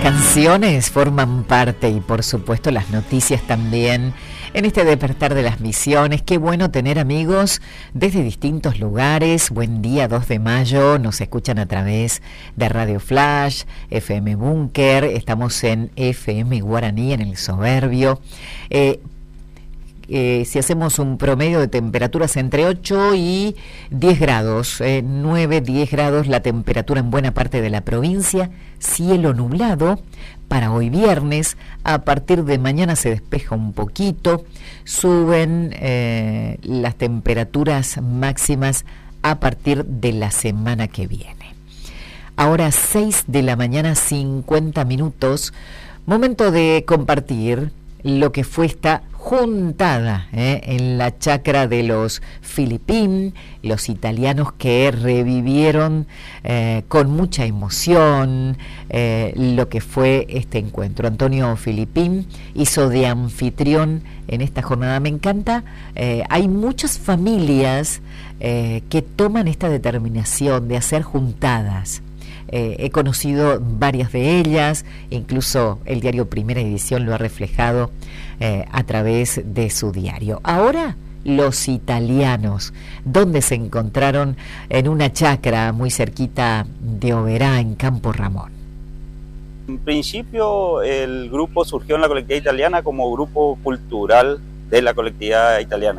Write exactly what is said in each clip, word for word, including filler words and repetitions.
canciones forman parte y por supuesto las noticias también en este despertar de las misiones. Qué bueno tener amigos desde distintos lugares. Buen día, dos de mayo, nos escuchan a través de Radio Flash, F M Búnker, estamos en F M Guaraní, en el Soberbio. Eh, Eh, si hacemos un promedio de temperaturas entre ocho y diez grados, eh, nueve, diez grados la temperatura en buena parte de la provincia, cielo nublado para hoy viernes. A partir de mañana se despeja un poquito, suben eh, las temperaturas máximas a partir de la semana que viene. Ahora seis de la mañana, cincuenta minutos, momento de compartir lo que fue esta juntada eh, en la chacra de los Filipín, los italianos que revivieron eh, con mucha emoción eh, lo que fue este encuentro. Antonio Filipín hizo de anfitrión en esta jornada. Me encanta, eh, hay muchas familias eh, que toman esta determinación de hacer juntadas. Eh, he conocido varias de ellas, incluso el diario Primera Edición lo ha reflejado eh, a través de su diario. Ahora, los italianos, donde se encontraron en una chacra muy cerquita de Oberá, en Campo Ramón. En principio, el grupo surgió en la colectividad italiana como grupo cultural de la colectividad italiana.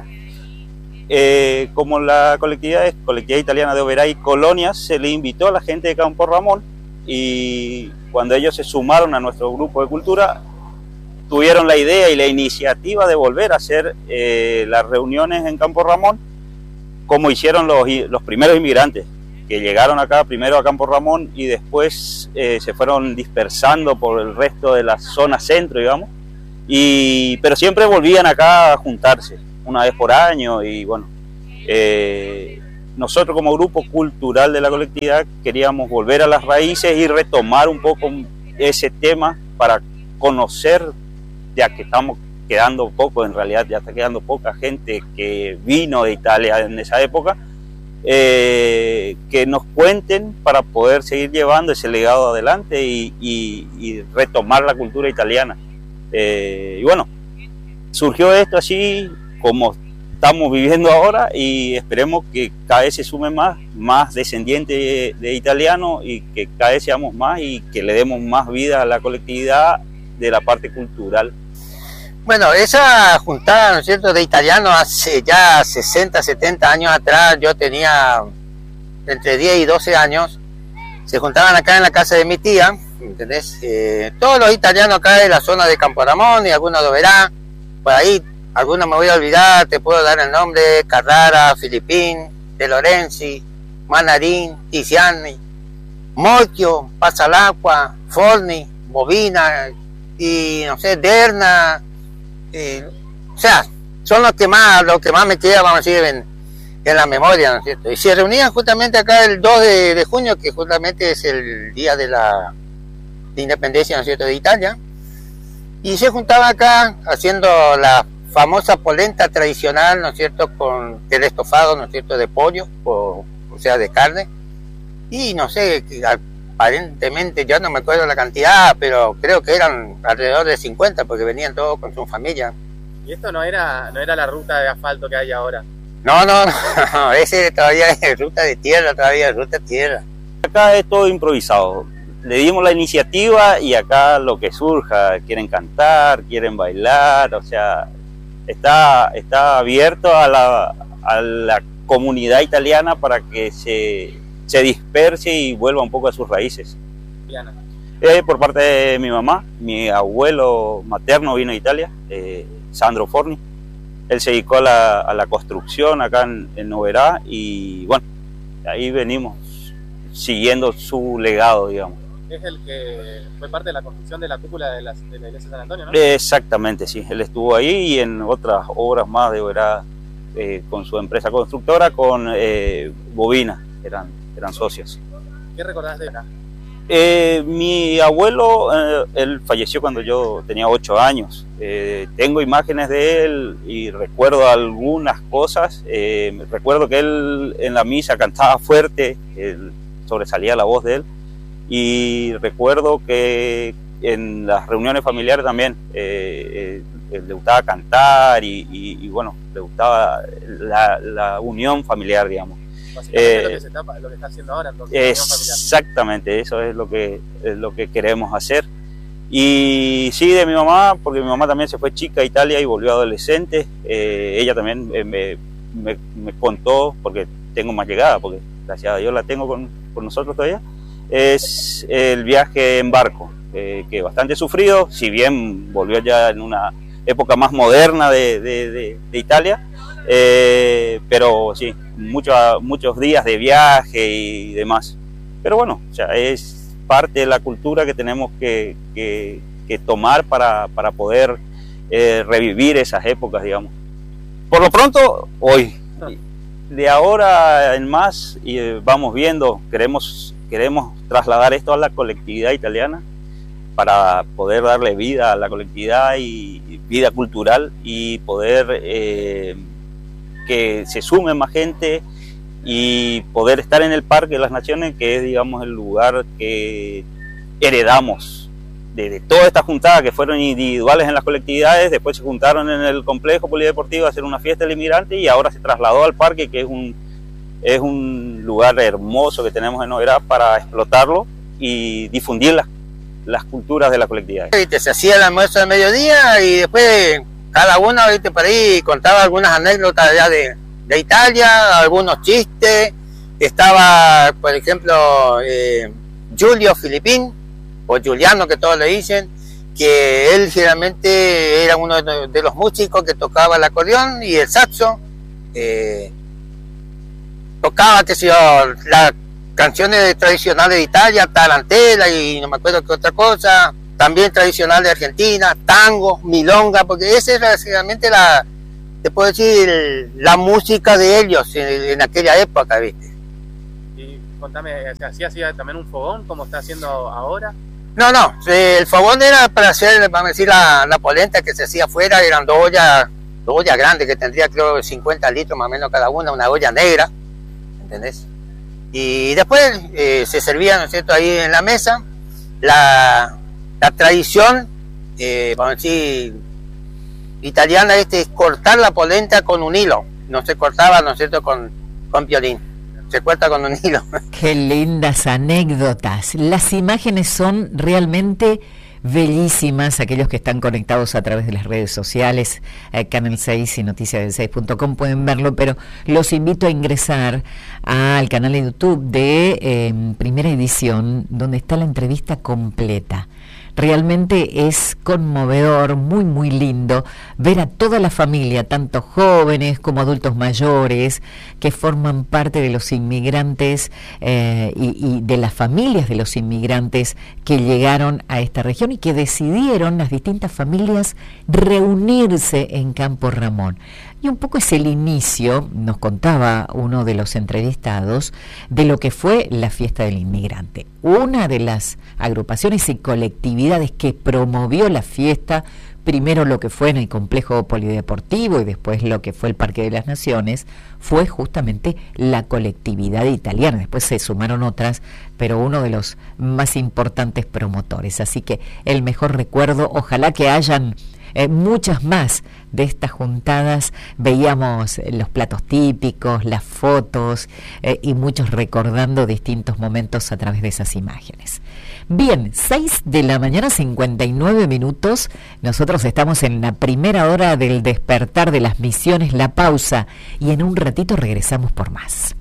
Eh, como la colectividad es colectividad italiana de Oberá y Colonias, se le invitó a la gente de Campo Ramón, y cuando ellos se sumaron a nuestro grupo de cultura, tuvieron la idea y la iniciativa de volver a hacer eh, las reuniones en Campo Ramón, como hicieron los, los primeros inmigrantes, que llegaron acá primero a Campo Ramón y después eh, se fueron dispersando por el resto de la zona centro, digamos, y, pero siempre volvían acá a juntarse una vez por año. Y bueno, eh, nosotros como grupo cultural de la colectividad queríamos volver a las raíces y retomar un poco ese tema para conocer, ya que estamos quedando poco, en realidad ya está quedando poca gente que vino de Italia en esa época, eh, que nos cuenten para poder seguir llevando ese legado adelante y, y, y retomar la cultura italiana. Eh, y bueno, surgió esto así como estamos viviendo ahora, y esperemos que cada vez se sumen más, más descendientes de, de italianos, y que cada vez seamos más y que le demos más vida a la colectividad de la parte cultural. Bueno, esa juntada, ¿no es cierto?, de italianos hace ya sesenta, setenta años atrás. Yo tenía entre diez y doce años, se juntaban acá en la casa de mi tía, ¿entendés? Eh, todos los italianos acá de la zona de Campo Ramón y algunos de Oberá, por ahí. Algunos me voy a olvidar, te puedo dar el nombre: Carrara, Filipín, De Lorenzi, Manarín, Tiziani, Morchio, Pasalacqua, Forni, Bovina y no sé, Derna. Eh, o sea, son los que más, los que más me quedan, vamos a decir, en, en la memoria, ¿no es cierto? Y se reunían justamente acá el dos de junio, que justamente es el día de la de independencia, ¿no es cierto?, de Italia. Y se juntaban acá haciendo la famosa polenta tradicional, ¿no es cierto?, con el estofado, ¿no es cierto?, de pollo, o, o sea, de carne. Y no sé, aparentemente, yo no me acuerdo la cantidad, pero creo que eran alrededor de cincuenta, porque venían todos con su familia. ¿Y esto no era no era la ruta de asfalto que hay ahora? No, no, no, ese todavía es ruta de tierra, todavía es ruta de tierra. Acá es todo improvisado. Le dimos la iniciativa y acá lo que surja, quieren cantar, quieren bailar, o sea, está, está abierto a la, a la comunidad italiana para que se, se disperse y vuelva un poco a sus raíces. Eh, por parte de mi mamá, mi abuelo materno vino de Italia, eh, Sandro Forni. Él se dedicó a la, a la construcción acá en, en Oberá, y bueno, ahí venimos siguiendo su legado, digamos. Es el que fue parte de la construcción de la cúpula de la, de la iglesia de San Antonio, ¿no? Exactamente, sí. Él estuvo ahí y en otras obras más de Oberá, eh, con su empresa constructora, con eh, Bovina, eran, eran socios. ¿Qué recordás de acá? Eh, mi abuelo, eh, él falleció cuando yo tenía ocho años. Eh, tengo imágenes de él y recuerdo algunas cosas. Eh, recuerdo que él en la misa cantaba fuerte, él, sobresalía la voz de él. Y recuerdo que en las reuniones familiares también eh, eh, le gustaba cantar y, y, y bueno, le gustaba la, la unión familiar, digamos. Básicamente eh, lo, que se está, lo que está haciendo ahora, entonces, exactamente, eso es lo que es lo que queremos hacer. Y sí, de mi mamá, porque mi mamá también se fue chica a Italia y volvió adolescente. Eh, ella también eh, me, me, me contó, porque tengo más llegada, porque gracias a Dios la tengo con, con nosotros todavía, es el viaje en barco, eh, que bastante sufrido, si bien volvió ya en una época más moderna de, de, de, de Italia, eh, pero sí, mucho, muchos días de viaje y demás. Pero bueno, o sea, es parte de la cultura que tenemos que, que, que tomar para, para poder eh, revivir esas épocas, digamos. Por lo pronto, hoy, de ahora en más, y, eh, vamos viendo, queremos, queremos trasladar esto a la colectividad italiana para poder darle vida a la colectividad y vida cultural y poder eh, que se sume más gente y poder estar en el Parque de las Naciones, que es, digamos, el lugar que heredamos de, de todas estas juntadas que fueron individuales en las colectividades, después se juntaron en el complejo polideportivo a hacer una fiesta del inmigrante y ahora se trasladó al parque, que es un, es un lugar hermoso que tenemos en Noguera para explotarlo y difundir las, las culturas de la colectividad. Se hacía el almuerzo de mediodía y después cada uno, ¿viste? Por ahí contaba algunas anécdotas ya de, de Italia, algunos chistes. Estaba, por ejemplo, eh, Giulio Filippin, o Giuliano, que todos le dicen, que él generalmente era uno de, de los músicos que tocaba el acordeón y el saxo. Eh, tocaba, qué sé yo, las canciones tradicionales de Italia, tarantela y no me acuerdo qué otra cosa, también tradicional de Argentina, tango, milonga, porque esa era realmente la, te puedo decir, la música de ellos en, en aquella época, ¿viste? Y contame, ¿hacía hacía también un fogón como está haciendo ahora? No, no, el fogón era para hacer, vamos a decir, la, la polenta que se hacía afuera, eran dos ollas, dos ollas grandes que tendría creo cincuenta litros más o menos cada una, una olla negra, ¿entendés? Y después eh, se servía, ¿no es cierto?, ahí en la mesa. La, la tradición, eh, vamos a decir, italiana este es cortar la polenta con un hilo, no se cortaba, ¿no es cierto?, con, con violín, se corta con un hilo. Qué lindas anécdotas, las imágenes son realmente bellísimas. Aquellos que están conectados a través de las redes sociales, eh, Canal seis y noticias del seis punto com pueden verlo, pero los invito a ingresar al canal de YouTube de eh, Primera Edición, donde está la entrevista completa. Realmente es conmovedor, muy muy lindo ver a toda la familia, tanto jóvenes como adultos mayores, que forman parte de los inmigrantes eh, y, y de las familias de los inmigrantes que llegaron a esta región y que decidieron las distintas familias reunirse en Campo Ramón. Y un poco es el inicio, nos contaba uno de los entrevistados, de lo que fue la fiesta del inmigrante. Una de las agrupaciones y colectividades que promovió la fiesta, primero lo que fue en el complejo polideportivo y después lo que fue el Parque de las Naciones, fue justamente la colectividad italiana. Después se sumaron otras, pero uno de los más importantes promotores. Así que el mejor recuerdo, ojalá que hayan Eh, muchas más de estas juntadas. Veíamos eh, los platos típicos, las fotos eh, y muchos recordando distintos momentos a través de esas imágenes. Bien, seis de la mañana, cincuenta y nueve minutos. Nosotros estamos en la primera hora del despertar de las misiones, la pausa, y en un ratito regresamos por más.